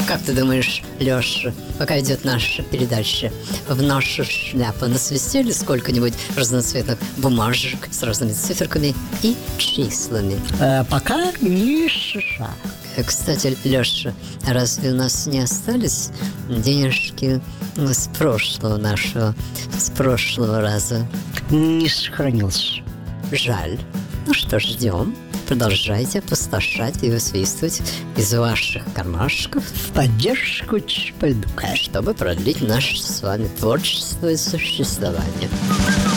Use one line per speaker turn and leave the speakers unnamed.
Как ты думаешь, Леша, пока идет наша передача, в нашу шляпу насвистели сколько-нибудь разноцветных бумажек с разными циферками и числами?
Пока ни шиша.
Кстати, Леша, а разве у нас не остались денежки с прошлого раза?
Не сохранился.
Жаль. Ну что ж, ждем. Продолжайте опустошать и высвистывать из ваших кармашков
В поддержку Чпальдука.
чтобы продлить наше с вами творчество и существование.